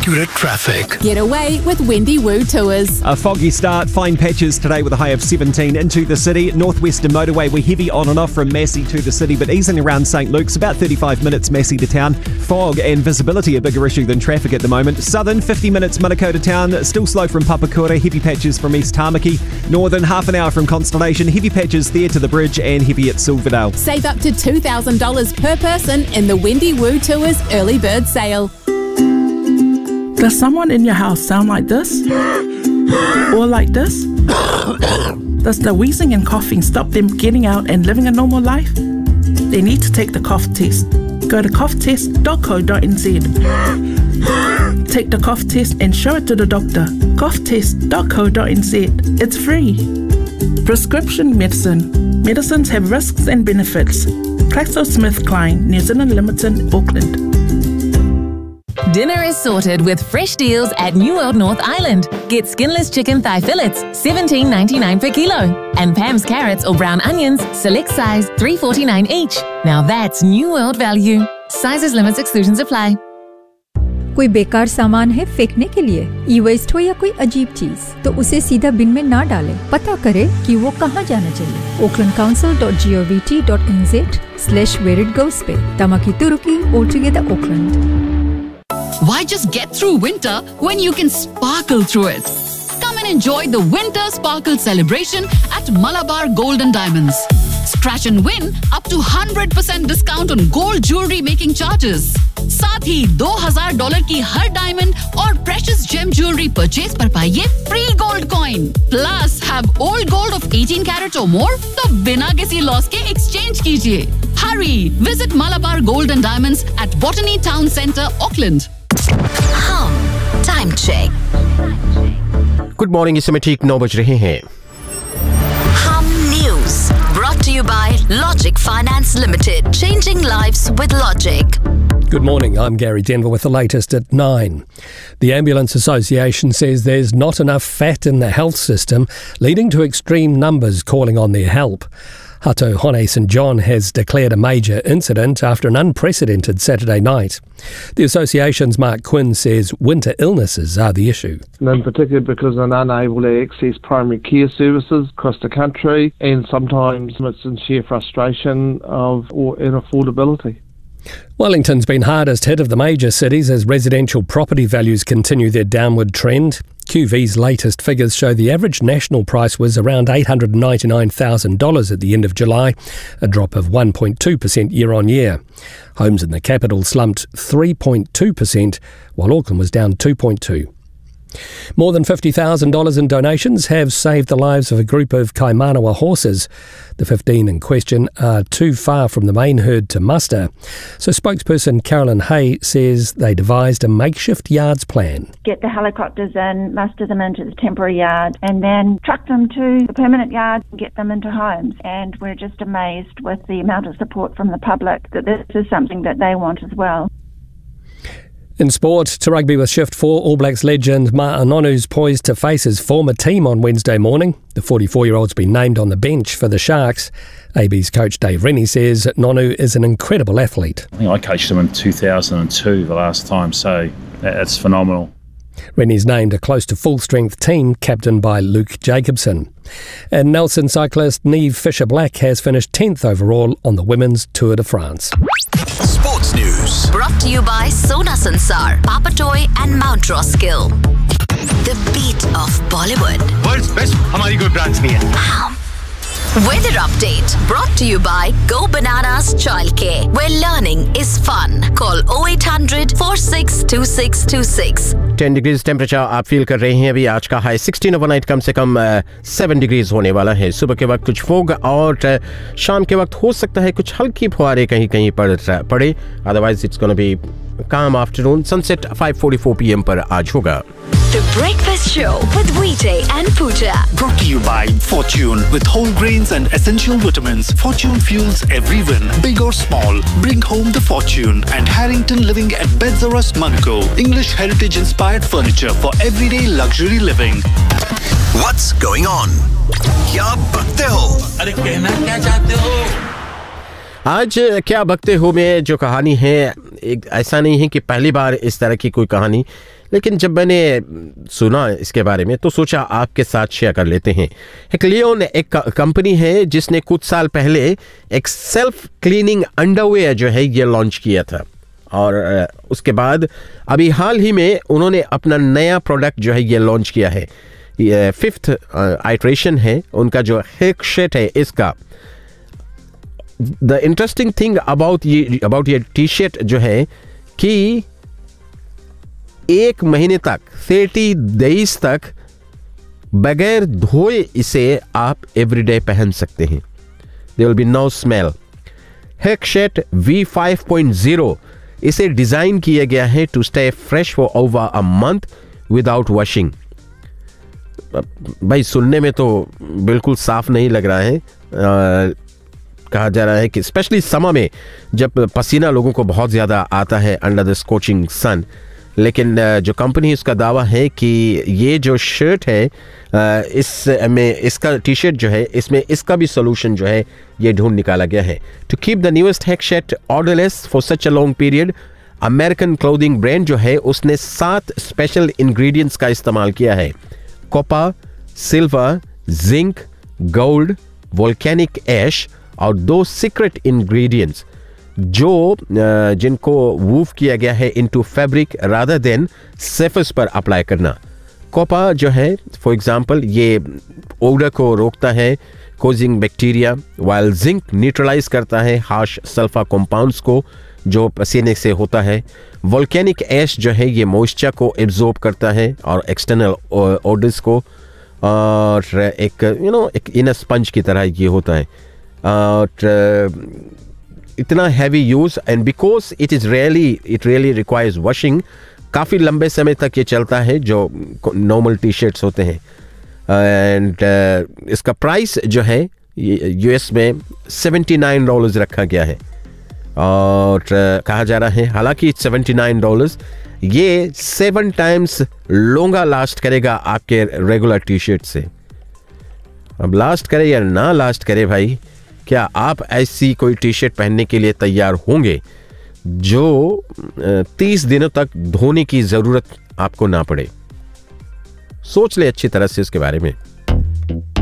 accurate traffic. Get away with Wendy Wu Tours. A foggy start, fine patches today with a high of 17 into the city. Northwestern motorway, we're heavy on and off from Massey to the city, but easing around St Luke's, about 35 minutes Massey to town. Fog and visibility a bigger issue than traffic at the moment. Southern, 50 minutes Manukau to town, still slow from Papakura, heavy patches from East Tamaki. Northern, half an hour from Constellation, heavy patches there to the bridge and heavy at Silverdale. Save up to $2,000 per person in the Wendy Wu Tours early bird sale. Does someone in your house sound like this? Or like this? Does the wheezing and coughing stop them getting out and living a normal life? They need to take the cough test. Go to coughtest.co.nz. Take the cough test and show it to the doctor. coughtest.co.nz. It's free. Prescription medicine. Medicines have risks and benefits. GlaxoSmithKline, New Zealand Limited, Auckland. Dinner is sorted with fresh deals at New World North Island. Get skinless chicken thigh fillets, $17.99 per kilo. And Pam's carrots or brown onions, select size, $3.49 each. Now that's New World value. Sizes, limits, exclusions apply. कोई बेकार सामान है फेंकने के लिए, ई waste हो या कोई अजीब चीज, तो उसे सीधा बिन में ना डालें। पता करें कि वो कहाँ जाना चाहिए। oaklandcouncil.gov.nz/where it goes पे Tamaki Turuki, altogether Auckland. Why just get through winter when you can sparkle through it? Come and enjoy the Winter Sparkle celebration at Malabar Gold and Diamonds. Scratch and win up to 100% discount on gold jewelry making charges. साथ ही $2,000 की हर diamond और precious GeM jewellery purchase पर पाइए free gold coin. Plus have old gold of 18 carat और मोर तो बिना किसी loss के एक्सचेंज कीजिए। Hurry! Visit Malabar Gold and Diamonds at Botany Town Centre, Auckland. Time check. Good morning, इस समय ठीक 9 बज रहे हैं। News brought to you by Logic Finance Limited. Changing lives with Logic. Good morning, I'm Gary Denver with the latest at 9. The Ambulance Association says there's not enough fat in the health system, leading to extreme numbers calling on their help. Hato Hone St John has declared a major incident after an unprecedented Saturday night. The association's Mark Quinn says winter illnesses are the issue. And in particular because they're unable to access primary care services across the country, and sometimes it's in sheer frustration of inaffordability. Wellington's been hardest hit of the major cities as residential property values continue their downward trend. QV's latest figures show the average national price was around $899,000 at the end of July, a drop of 1.2% year on year. Homes in the capital slumped 3.2%, while Auckland was down 2.2%. More than $50,000 in donations have saved the lives of a group of Kaimanawa horses. The 15 in question are too far from the main herd to muster. So spokesperson Carolyn Hay says they devised a makeshift yards plan. Get the helicopters in, muster them into the temporary yard, and then truck them to the permanent yard and get them into homes. And we're just amazed with the amount of support from the public that this is something that they want as well. In sport, to rugby with Shift 4, All Blacks legend Ma'a Nonu's poised to face his former team on Wednesday morning. The 44-year-old's been named on the bench for the Sharks. AB's coach Dave Rennie says Nonu is an incredible athlete. I think I coached him in 2002 the last time, so that's phenomenal. Rennie's named a close to full-strength team captained by Luke Jacobson. And Nelson cyclist Niamh Fisher-Black has finished 10th overall on the Women's Tour de France. Sports News brought to you by Sona Sansar, Papa Toy and Mount Roskill. The beat of Bollywood. World's best हमारी कोई branch नहीं है. Weather update brought to you by Go Bananas Childcare, where learning is fun. Call 0800 462626. 10 degrees temperature आप feel कर रहे हैं। अभी आज का हाई 16, ओवरनाइट कम से कम 7 डिग्रीज होने वाला है। सुबह के वक्त कुछ फोग और शाम के वक्त हो सकता है कुछ हल्की फुहारे कहीं कहीं पड़े। Otherwise it's gonna be calm afternoon. Sunset 5:44 p.m. पर आज होगा. The Breakfast Show with Weeday and Pooja. Brought to you by Fortune. With whole grains and essential vitamins, Fortune fuels every win, big or small. Bring home the fortune. And Harrington Living at Bedzarus, Manukau. English heritage-inspired furniture for everyday luxury living. What's going on? क्या बकते हो? अरे कहना क्या चाहते हो? आज क्या बकते हो में जो कहानी है, एक ऐसा नहीं है कि पहली बार इस तरह की कोई कहानी, लेकिन जब मैंने सुना इसके बारे में तो सोचा आपके साथ शेयर कर लेते हैं। एक लियोन एक कंपनी है जिसने कुछ साल पहले एक सेल्फ क्लीनिंग अंडरवेयर जो है ये लॉन्च किया था, और उसके बाद अभी हाल ही में उन्होंने अपना नया प्रोडक्ट जो है ये लॉन्च किया है। ये 5th आइट्रेशन है उनका जो हेकशेट है इसका। द इंटरेस्टिंग थिंग अबाउट ये टी शर्ट जो है कि 1 महीने तक 30 days तक बगैर धोए इसे आप एवरीडे पहन सकते हैं। There will be no smell. हेकशेट V5.0 इसे डिजाइन किया गया है to stay fresh for over a month without washing. भाई सुनने में तो बिल्कुल साफ नहीं लग रहा है। कहा जा रहा है कि स्पेशली समर में जब पसीना लोगों को बहुत ज़्यादा आता है अंडर द स्कोचिंग सन, लेकिन जो कंपनी इसका दावा है कि ये जो शर्ट है इसमें इसका टी शर्ट जो है इसमें इसका भी सोल्यूशन जो है ये ढूंढ निकाला गया है। To keep the newest हेकशेट odourless for such a long period, American clothing brand जो है उसने 7 स्पेशल इंग्रेडिएंट्स का इस्तेमाल किया है। Copper, silver, zinc, gold, volcanic ऐश और 2 सीक्रेट इंग्रेडिएंट्स जो जिनको वूव किया गया है into fabric rather than surface पर अप्लाई करना। कॉपर जो है फॉर एग्जांपल ये ओडर को रोकता है, causing bacteria, while zinc neutralise करता है हार्श सल्फर कंपाउंड्स को जो पसीने से होता है। वोल्केनिक ऐश जो है ये मॉइस्चर को एब्जॉर्ब करता है और एक्सटर्नल ऑर्डर्स को, और एक इनर स्पंज की तरह ये होता है। और इतना heavy use and because it really requires washing, काफ़ी लंबे समय तक ये चलता है जो नॉर्मल टी शर्ट्स होते हैं। एंड इसका प्राइस जो है यूएस में $79 रखा गया है, और कहा जा रहा है हालांकि $79 ये 7 times लॉन्गा लास्ट करेगा आपके रेगुलर टी शर्ट से। अब लास्ट करे या ना लास्ट करे भाई, क्या आप ऐसी कोई टी शर्ट पहनने के लिए तैयार होंगे जो 30 दिनों तक धोने की ज़रूरत आपको ना पड़े? सोच ले अच्छी तरह से इसके बारे में।